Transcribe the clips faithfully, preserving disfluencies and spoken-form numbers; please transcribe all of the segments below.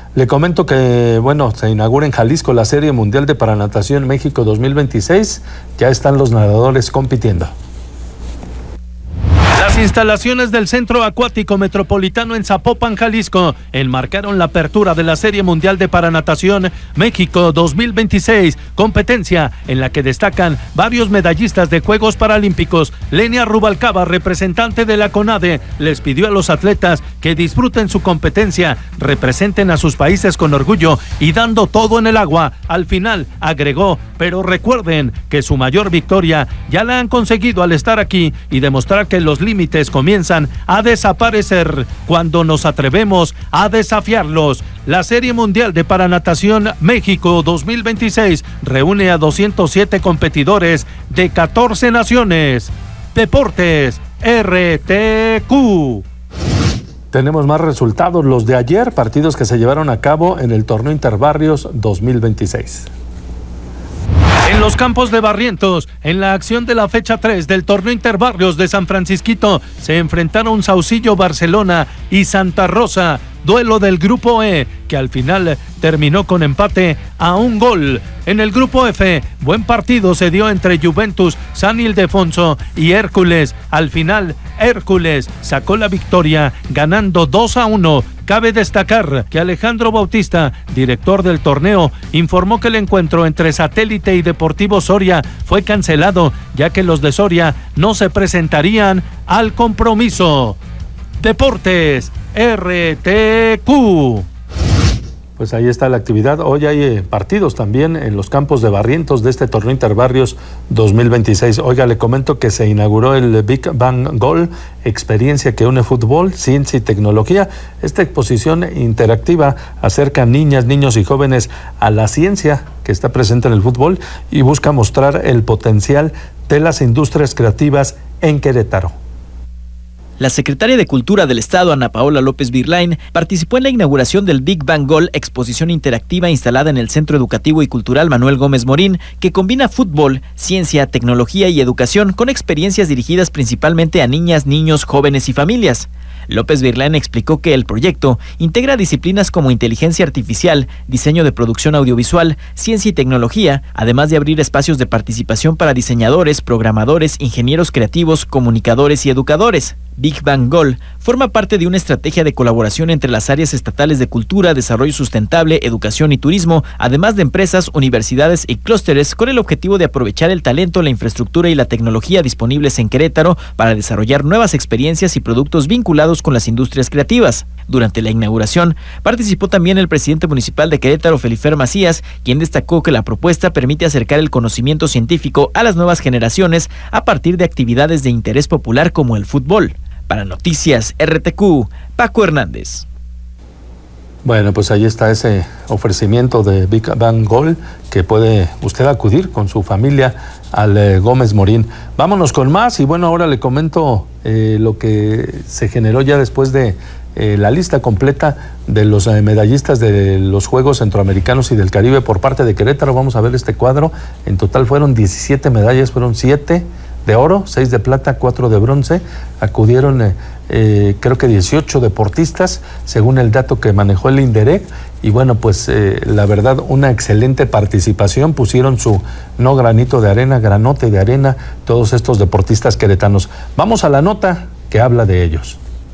Le comento que, bueno, se inaugura en Jalisco la Serie Mundial de Paranatación México dos mil veintiséis. Ya están los nadadores compitiendo. Las instalaciones del Centro Acuático Metropolitano en Zapopan, Jalisco, enmarcaron la apertura de la Serie Mundial de Paranatación México dos mil veintiséis, competencia en la que destacan varios medallistas de Juegos Paralímpicos. Lenia Rubalcaba, representante de la CONADE, les pidió a los atletas que disfruten su competencia, representen a sus países con orgullo y dando todo en el agua. Al final, agregó, pero recuerden que su mayor victoria ya la han conseguido al estar aquí y demostrar que los límites comienzan a desaparecer cuando nos atrevemos a desafiarlos. La Serie Mundial de Paranatación México dos mil veintiséis reúne a doscientos siete competidores de catorce naciones. Deportes R T Q. Tenemos más resultados, los de ayer, partidos que se llevaron a cabo en el torneo Interbarrios dos mil veintiséis. En los campos de Barrientos, en la acción de la fecha tres del torneo Interbarrios de San Francisquito, se enfrentaron Saucillo Barcelona y Santa Rosa, duelo del grupo E, que al final terminó con empate a un gol. En el grupo F, buen partido se dio entre Juventus, San Ildefonso y Hércules. Al final, Hércules sacó la victoria ganando dos a uno. Cabe destacar que Alejandro Bautista, director del torneo, informó que el encuentro entre Satélite y Deportivo Soria fue cancelado, ya que los de Soria no se presentarían al compromiso. Deportes R T Q. Pues ahí está la actividad. Hoy hay eh, partidos también en los campos de Barrientos de este torneo Interbarrios dos mil veintiséis. Oiga, le comento que se inauguró el Big Bang Goal, experiencia que une fútbol, ciencia y tecnología. Esta exposición interactiva acerca a niñas, niños y jóvenes a la ciencia que está presente en el fútbol y busca mostrar el potencial de las industrias creativas en Querétaro. La secretaria de Cultura del Estado, Ana Paola López Virlain, participó en la inauguración del Big Bang Goal, exposición interactiva instalada en el Centro Educativo y Cultural Manuel Gómez Morín, que combina fútbol, ciencia, tecnología y educación con experiencias dirigidas principalmente a niñas, niños, jóvenes y familias. López Virlain explicó que el proyecto integra disciplinas como inteligencia artificial, diseño de producción audiovisual, ciencia y tecnología, además de abrir espacios de participación para diseñadores, programadores, ingenieros creativos, comunicadores y educadores. Big Bang Goal forma parte de una estrategia de colaboración entre las áreas estatales de cultura, desarrollo sustentable, educación y turismo, además de empresas, universidades y clústeres, con el objetivo de aprovechar el talento, la infraestructura y la tecnología disponibles en Querétaro para desarrollar nuevas experiencias y productos vinculados con las industrias creativas. Durante la inauguración, participó también el presidente municipal de Querétaro, Felifer Macías, quien destacó que la propuesta permite acercar el conocimiento científico a las nuevas generaciones a partir de actividades de interés popular como el fútbol. Para Noticias R T Q, Paco Hernández. Bueno, pues ahí está ese ofrecimiento de Big Bang Goal que puede usted acudir con su familia al eh, Gómez Morín. Vámonos con más y bueno, ahora le comento eh, lo que se generó ya después de eh, la lista completa de los eh, medallistas de los Juegos Centroamericanos y del Caribe por parte de Querétaro. Vamos a ver este cuadro. En total fueron diecisiete medallas, fueron siete de oro, seis de plata, cuatro de bronce. Acudieron eh, eh, creo que dieciocho deportistas, según el dato que manejó el INDEREC. Y bueno, pues eh, la verdad, una excelente participación. Pusieron su no granito de arena, granote de arena, todos estos deportistas queretanos. Vamos a la nota que habla de ellos.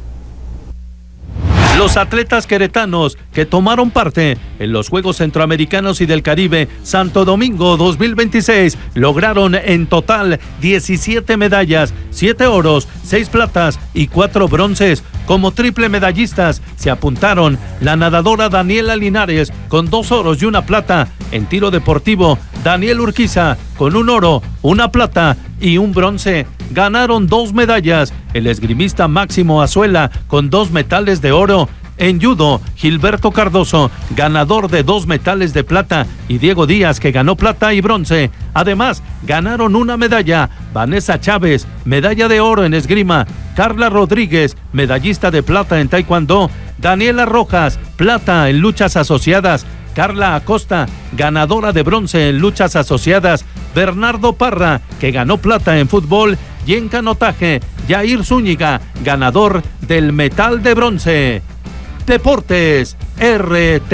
Los atletas queretanos que tomaron parte en los Juegos Centroamericanos y del Caribe Santo Domingo dos mil veintiséis lograron en total diecisiete medallas, siete oros, seis platas y cuatro bronces. Como triple medallistas se apuntaron la nadadora Daniela Linares con dos oros y una plata. En tiro deportivo, Daniel Urquiza con un oro, una plata y un bronce. Ganaron dos medallas. El esgrimista Máximo Azuela con dos metales de oro. En judo, Gilberto Cardoso, ganador de dos metales de plata, y Diego Díaz, que ganó plata y bronce. Además, ganaron una medalla Vanessa Chávez, medalla de oro en esgrima, Carla Rodríguez, medallista de plata en taekwondo, Daniela Rojas, plata en luchas asociadas, Carla Acosta, ganadora de bronce en luchas asociadas, Bernardo Parra, que ganó plata en fútbol, y en canotaje, Yair Zúñiga, ganador del metal de bronce. Deportes R T